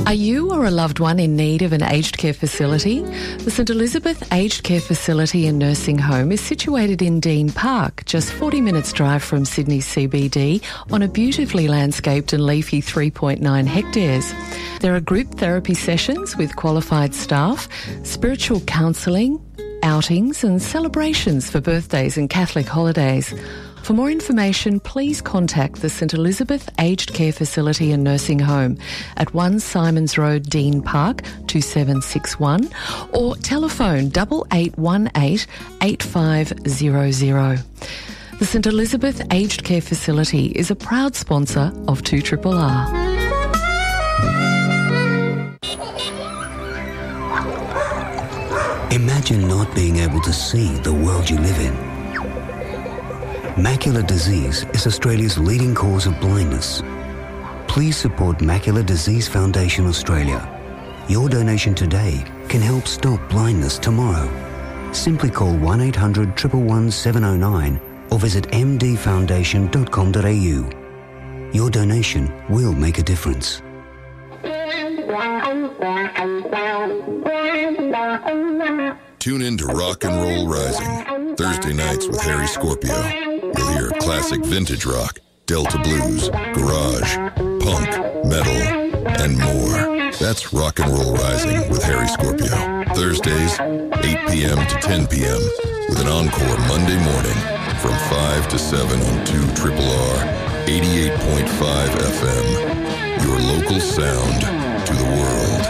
Are you or a loved one in need of an aged care facility? The St Elizabeth Aged Care Facility and Nursing Home is situated in Dean Park, just 40 minutes drive from Sydney CBD, on a beautifully landscaped and leafy 3.9 hectares. There are group therapy sessions with qualified staff, spiritual counselling, outings and celebrations for birthdays and Catholic holidays. For more information, please contact the St Elizabeth Aged Care Facility and Nursing Home at 1 Simons Road, Dean Park, 2761, or telephone 8818 8500. The St Elizabeth Aged Care Facility is a proud sponsor of 2RRR. Imagine not being able to see the world you live in. Macular disease is Australia's leading cause of blindness. Please support Macular Disease Foundation Australia. Your donation today can help stop blindness tomorrow. Simply call 1800 111 709 or visit mdfoundation.com.au. Your donation will make a difference. Tune in to Rock and Roll Rising, Thursday nights with Harry Scorpio. You'll hear classic vintage rock, Delta blues, garage, punk, metal, and more. That's Rock and Roll Rising with Harry Scorpio. Thursdays, 8 p.m. to 10 p.m. with an encore Monday morning from 5 to 7 on 2RRR 88.5 FM. Your local sound to the world.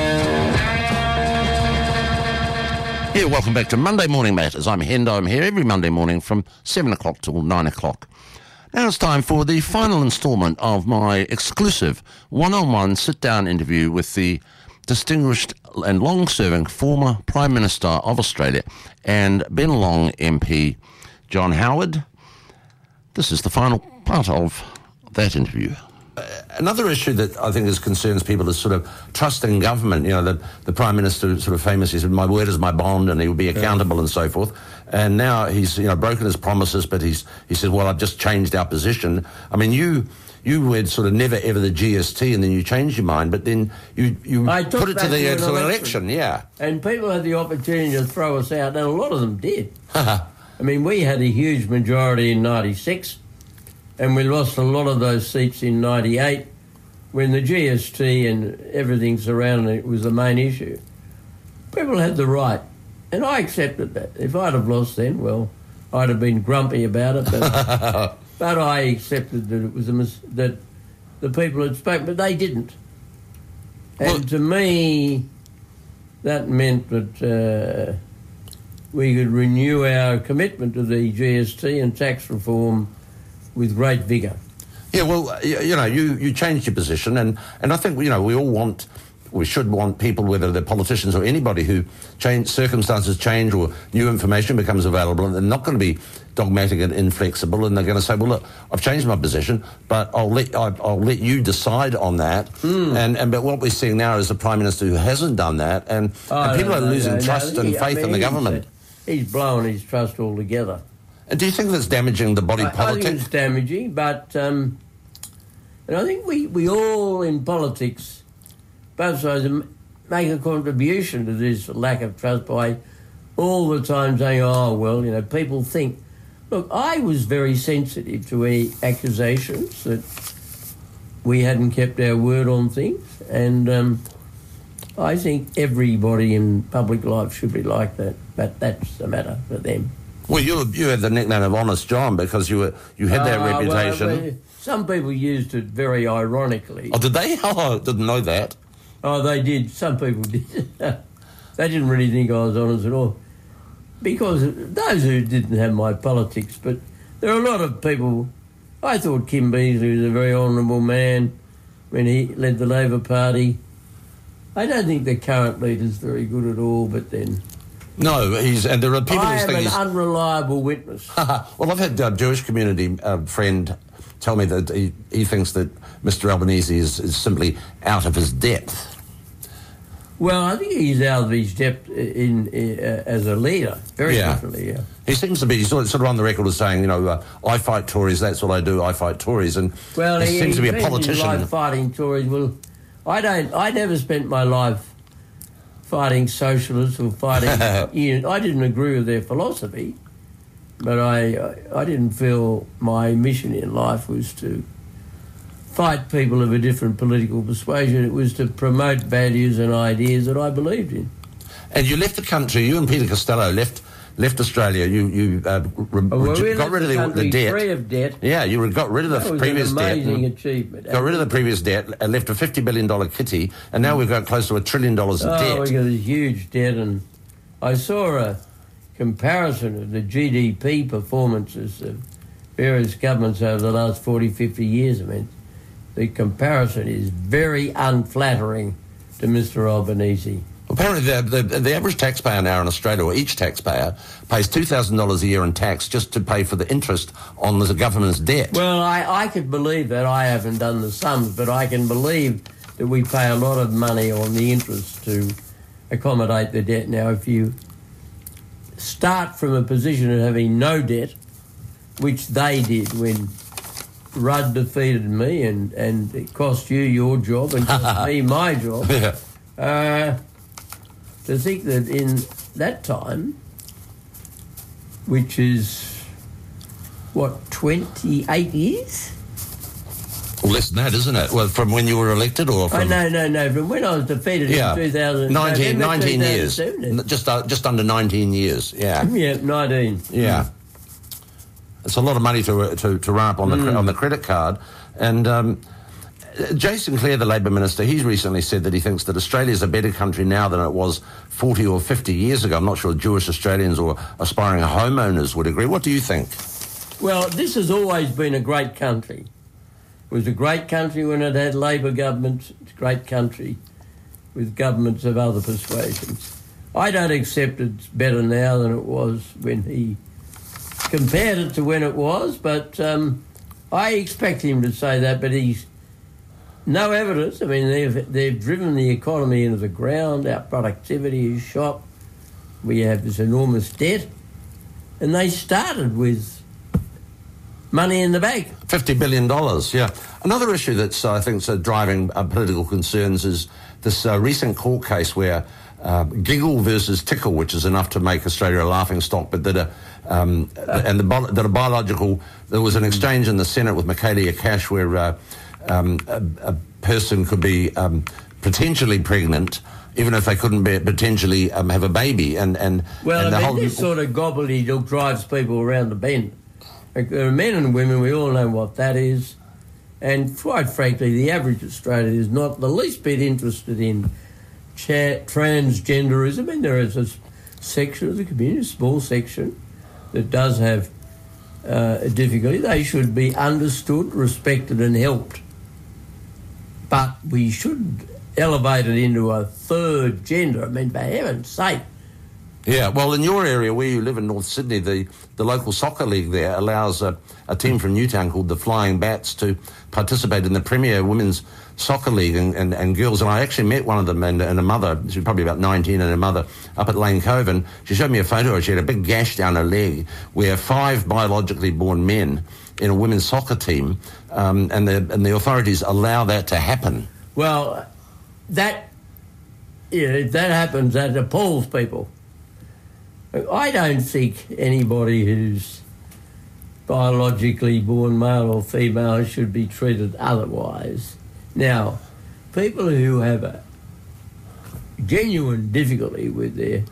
Yeah, welcome back to Monday Morning Matters. I'm Hendo. I'm here every Monday morning from 7 o'clock till 9 o'clock. Now it's time for the final instalment of my exclusive one-on-one sit-down interview with the distinguished and long-serving former Prime Minister of Australia and Bennelong MP, John Howard. This is the final part of that interview. Another issue that I think concerns people is sort of trust in government. You know, the Prime Minister sort of famously said, "My word is my bond," and he will be accountable and so forth. And now he's, broken his promises, but he says, "Well, I've just changed our position." I mean, you were sort of never ever the GST, and then you changed your mind, but then you put it to the election, yeah. And people had the opportunity to throw us out, and a lot of them did. I mean, we had a huge majority in 96. And we lost a lot of those seats in 98 when the GST and everything surrounding it was the main issue. People had the right, and I accepted that. If I'd have lost then, well, I'd have been grumpy about it, but I accepted that it was that the people had spoken, but they didn't. And to me, that meant that we could renew our commitment to the GST and tax reform with great vigour. Yeah, well, you changed your position, and I think, we should want people, whether they're politicians or anybody who circumstances change or new information becomes available, and they're not going to be dogmatic and inflexible, and they're going to say, well, look, I've changed my position, but I'll let you decide on that. But what we're seeing now is a Prime Minister who hasn't done that, and people are losing trust and faith in the government. He's blown his trust altogether. And do you think that's damaging the body politic? I think it's damaging, but and I think we all in politics, both sides, make a contribution to this lack of trust by all the time saying, people think. Look, I was very sensitive to any accusations that we hadn't kept our word on things, and I think everybody in public life should be like that, but that's the matter for them. Well, you had the nickname of Honest John because you had that reputation. Well, some people used it very ironically. Oh, did they? Oh, I didn't know that. Oh, they did. Some people did. They didn't really think I was honest at all. Because those who didn't have my politics, but there are a lot of people. I thought Kim Beazley was a very honourable man when he led the Labor Party. I don't think the current leader's very good at all, but then... No, and there are people who think he's... I am an unreliable witness. Well, I've had a Jewish community friend tell me that he thinks that Mr Albanese is simply out of his depth. Well, I think he's out of his depth as a leader, very definitely, yeah. He seems to be, he's sort of on the record as saying, I fight Tories, that's what I do, I fight Tories, and he seems to be a politician. Like fighting Tories, well, I never spent my life fighting socialists or fighting unions. I didn't agree with their philosophy, but I didn't feel my mission in life was to fight people of a different political persuasion. It was to promote values and ideas that I believed in. And you left the country. You and Peter Costello left Australia. You got rid of the debt. Free of debt. Yeah, you got rid of the previous debt. That was an amazing achievement. Got rid of the previous debt, left a $50 billion kitty, and now we've got close to $1 trillion of debt. Oh, we got a huge debt, and I saw a comparison of the GDP performances of various governments over the last 40, 50 years. I mean, the comparison is very unflattering to Mr. Albanese. Apparently, the average taxpayer now in Australia, or each taxpayer, pays $2,000 a year in tax just to pay for the interest on the government's debt. Well, I could believe that. I haven't done the sums, but I can believe that we pay a lot of money on the interest to accommodate the debt. Now, if you start from a position of having no debt, which they did when Rudd defeated me and it cost you your job and cost me my job, to think that in that time, which is, 28 years? Well, less than that, isn't it? Well, from when you were elected or from... Oh, no. From when I was defeated in 2000... 19 years. Just under 19 years, yeah. Yeah, 19. Yeah. It's a lot of money to run up on the credit card. And Jason Clare, the Labor Minister, he's recently said that he thinks that Australia is a better country now than it was 40 or 50 years ago. I'm not sure Jewish Australians or aspiring homeowners would agree. What do you think? Well, this has always been a great country. It was a great country when it had Labor governments. It's a great country with governments of other persuasions. I don't accept it's better now than it was when he compared it to when it was, but I expect him to say that, but he's no evidence. I mean, they've driven the economy into the ground. Our productivity is shot. We have this enormous debt. And they started with money in the bank. $50 billion, yeah. Another issue that's, I think, driving political concerns is this recent court case where giggle versus tickle, which is enough to make Australia a laughingstock, but that a biological... There was an exchange in the Senate with Michaelia Cash where... a person could be potentially pregnant, even if they couldn't potentially have a baby. This sort of gobbledygook drives people around the bend. There are men and women, we all know what that is. And quite frankly, the average Australian is not the least bit interested in transgenderism. And there is a section of the community, a small section, that does have a difficulty. They should be understood, respected and helped. But we should elevate it into a third gender. I mean, for heaven's sake. Yeah, well, in your area where you live in North Sydney, the local soccer league there allows a team from Newtown called the Flying Bats to participate in the Premier Women's Soccer League and girls. And I actually met one of them and a mother, she was probably about 19, and her mother up at Lane Cove. And she showed me a photo. She had a big gash down her leg where 5 biologically born men in a women's soccer team, and the authorities allow that to happen. Well, if that happens, that appalls people. I don't think anybody who's biologically born male or female should be treated otherwise. Now, people who have a genuine difficulty with their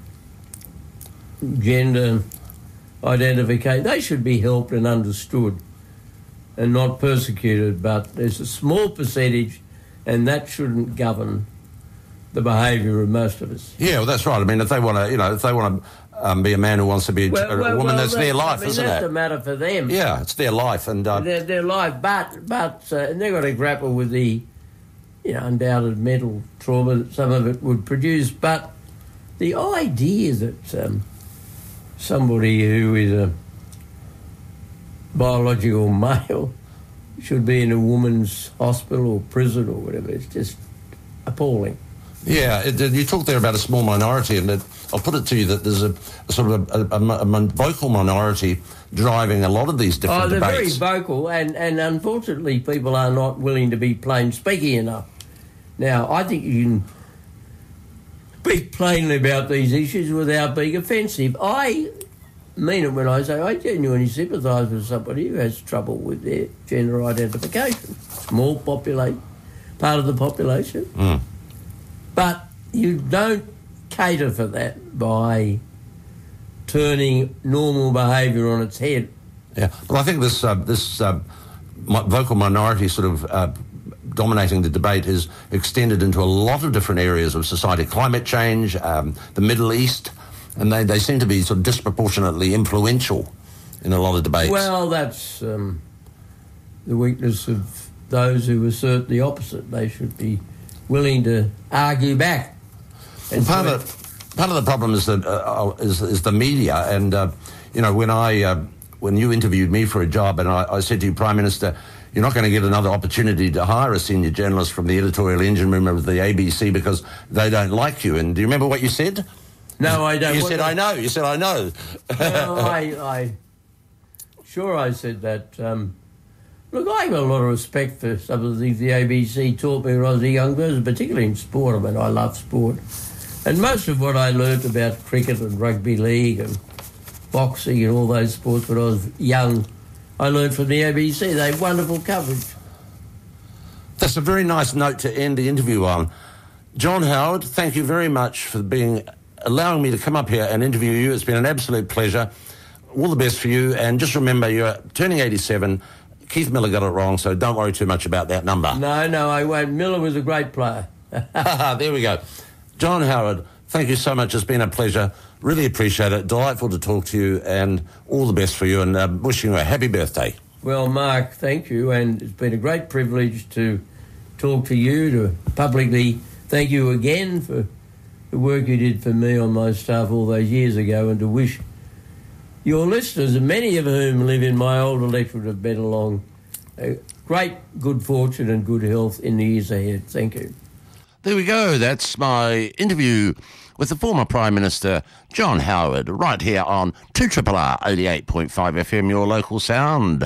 gender identification, they should be helped and understood and not persecuted, but there's a small percentage and that shouldn't govern the behaviour of most of us. Yeah, well, that's right. I mean, if they want to, be a man who wants to be a woman, that's their life, isn't it? That's a matter for them. Yeah, it's their life, and their life. But and they've got to grapple with the, undoubted mental trauma that some of it would produce. But the idea that somebody who is a biological male should be in a woman's hospital or prison or whatever, it's just appalling. Yeah, you talked there about a small minority, and I'll put it to you that there's a sort of a vocal minority driving a lot of these different debates. They're very vocal, and unfortunately people are not willing to be plain speaking enough. Now, I think you can speak plainly about these issues without being offensive. I mean it when I say I genuinely sympathise with somebody who has trouble with their gender identification. Small part of the population. Mm. But you don't cater for that by turning normal behaviour on its head. Yeah, well, I think this vocal minority sort of dominating the debate is extended into a lot of different areas of society. Climate change, the Middle East, and they seem to be sort of disproportionately influential in a lot of debates. Well, that's the weakness of those who assert the opposite. They should be willing to argue back. And part of the problem is that is the media, and when you interviewed me for a job, and I said to you, Prime Minister, you're not going to get another opportunity to hire a senior journalist from the editorial engine room of the ABC because they don't like you. And do you remember what you said? No, I don't. You said, I know. You said, I know. Well, I said that. Look, I have a lot of respect for some of the things the ABC taught me when I was a young person, particularly in sport. I mean, I love sport. And most of what I learnt about cricket and rugby league and boxing and all those sports when I was young, I learned from the ABC. They have wonderful coverage. That's a very nice note to end the interview on. John Howard, thank you very much for allowing me to come up here and interview you. It's been an absolute pleasure. All the best for you. And just remember, you're turning 87. Keith Miller got it wrong, so don't worry too much about that number. No, I won't. Miller was a great player. There we go. John Howard, thank you so much. It's been a pleasure. Really appreciate it. Delightful to talk to you, and all the best for you, and wishing you a happy birthday. Well, Mark, thank you, and it's been a great privilege to talk to you, to publicly thank you again for the work you did for me on my staff all those years ago, and to wish your listeners, and many of whom live in my old electorate of Bennelong, great good fortune and good health in the years ahead. Thank you. There we go. That's my interview with the former Prime Minister, John Howard, right here on 2RRR 88.5 FM, your local sound.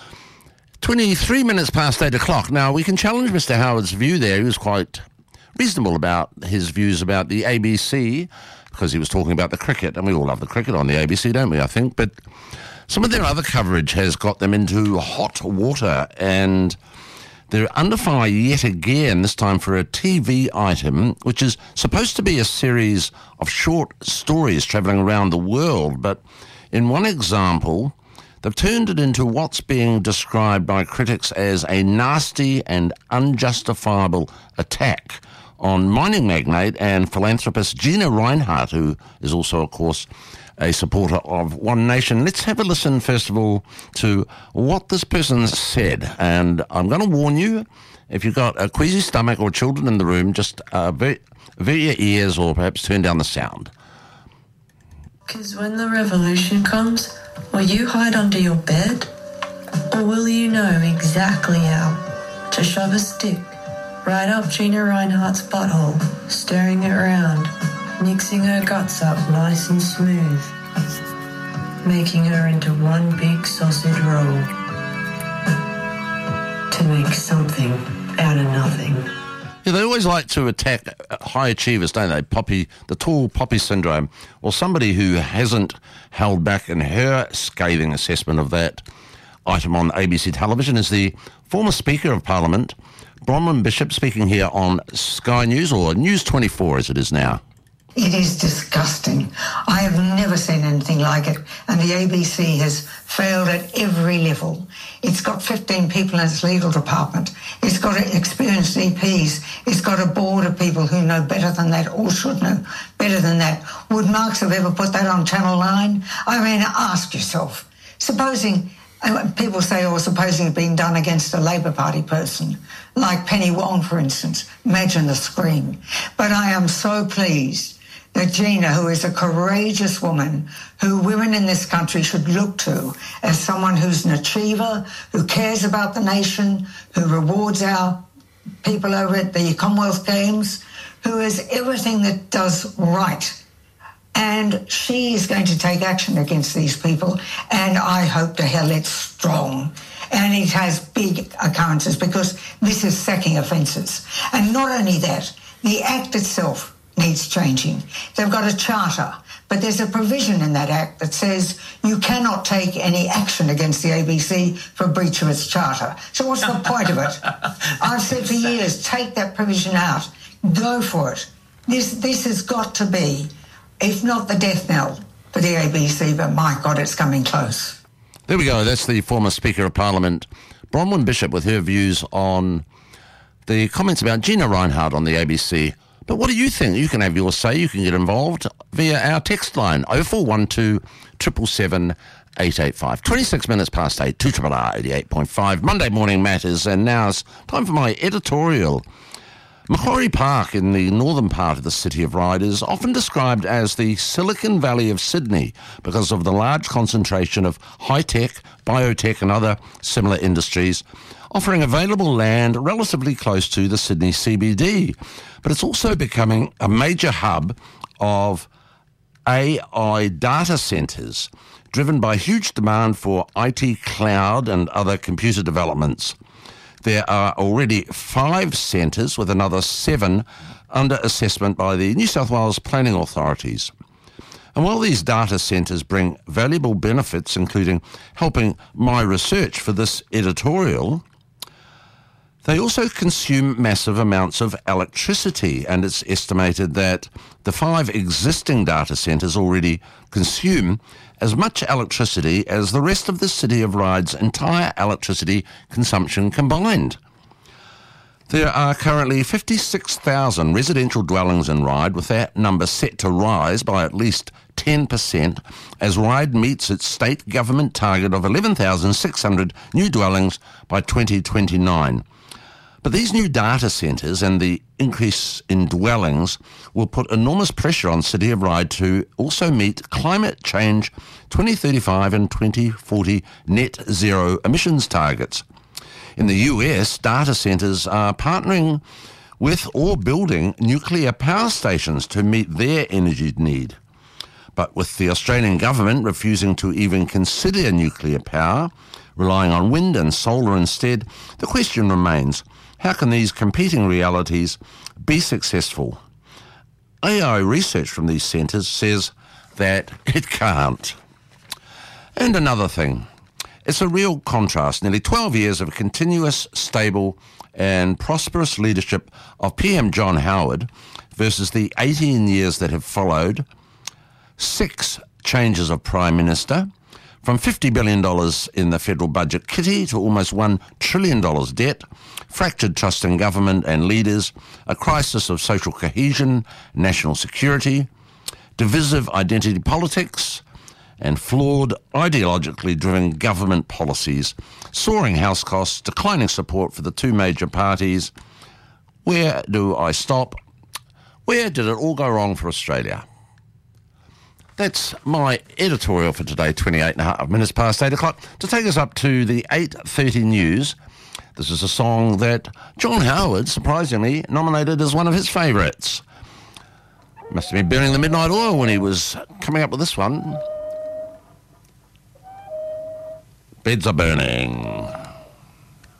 23 minutes past 8 o'clock. Now, we can challenge Mr. Howard's view there. He was quite reasonable about his views about the ABC, because he was talking about the cricket, and we all love the cricket on the ABC, don't we, I think? But some of their other coverage has got them into hot water, and they're under fire yet again, this time for a TV item, which is supposed to be a series of short stories travelling around the world. But in one example, they've turned it into what's being described by critics as a nasty and unjustifiable attack on mining magnate and philanthropist Gina Rinehart, who is also, of course, a supporter of One Nation. Let's have a listen, first of all, to what this person said. And I'm going to warn you, if you've got a queasy stomach or children in the room, just avert your ears or perhaps turn down the sound. Because when the revolution comes, will you hide under your bed? Or will you know exactly how to shove a stick right up Gina Rinehart's butthole, stirring it around, mixing her guts up nice and smooth, making her into one big sausage roll to make something out of nothing. Yeah, they always like to attack high achievers, don't they? The tall poppy syndrome, or somebody who hasn't held back in her scathing assessment of that item on ABC television is the former Speaker of Parliament, Bronwyn Bishop, speaking here on Sky News, or News 24 as it is now. It is disgusting. I have never seen anything like it, and the ABC has failed at every level. It's got 15 people in its legal department. It's got experienced EPs. It's got a board of people who know better than that, or should know better than that. Would Marx have ever put that on Channel 9? I mean, ask yourself. Supposing, people say, supposing it's been done against a Labor Party person, like Penny Wong, for instance. Imagine the scream. But I am so pleased that Gina, who is a courageous woman, who women in this country should look to as someone who's an achiever, who cares about the nation, who rewards our people over at the Commonwealth Games, who is everything that does right. And she is going to take action against these people, and I hope to hell it's strong. And it has big occurrences because this is sacking offences. And not only that, the Act itself needs changing. They've got a charter, but there's a provision in that Act that says you cannot take any action against the ABC for breach of its charter. So what's the point of it? I've said for years, take that provision out. Go for it. This has got to be, if not the death knell for the ABC, but my God, it's coming close. There we go. That's the former Speaker of Parliament, Bronwyn Bishop, with her views on the comments about Gina Rinehart on the ABC. But what do you think? You can have your say. You can get involved via our text line, 0412 777 885. 26 minutes past 8, 2RRR 88.5. Monday Morning Matters, and now it's time for my editorial. Macquarie Park in the northern part of the City of Ryde is often described as the Silicon Valley of Sydney because of the large concentration of high-tech, biotech and other similar industries, offering available land relatively close to the Sydney CBD. But it's also becoming a major hub of AI data centres, driven by huge demand for IT cloud and other computer developments. There are already 5 centres with another 7 under assessment by the New South Wales planning authorities. And while these data centres bring valuable benefits, including helping my research for this editorial, they also consume massive amounts of electricity, and it's estimated that the 5 existing data centres already consume as much electricity as the rest of the City of Ryde's entire electricity consumption combined. There are currently 56,000 residential dwellings in Ryde, with that number set to rise by at least 10% as Ryde meets its state government target of 11,600 new dwellings by 2029. But these new data centres and the increase in dwellings will put enormous pressure on City of Ryde to also meet climate change 2035 and 2040 net zero emissions targets. In the US, data centres are partnering with or building nuclear power stations to meet their energy need. But with the Australian government refusing to even consider nuclear power, relying on wind and solar instead, the question remains, how can these competing realities be successful? AI research from these centres says that it can't. And another thing, it's a real contrast. Nearly 12 years of continuous, stable and prosperous leadership of PM John Howard versus the 18 years that have followed, 6 changes of Prime Minister, from $50 billion in the federal budget kitty to almost $1 trillion debt, fractured trust in government and leaders, a crisis of social cohesion, national security, divisive identity politics, and flawed, ideologically driven government policies, soaring house costs, declining support for the 2 major parties. Where do I stop? Where did it all go wrong for Australia? That's my editorial for today, 28 and a half minutes past 8 o'clock. To take us up to the 8:30 news, this is a song that John Howard, surprisingly, nominated as one of his favourites. Must have been burning the midnight oil when he was coming up with this one. Beds are burning.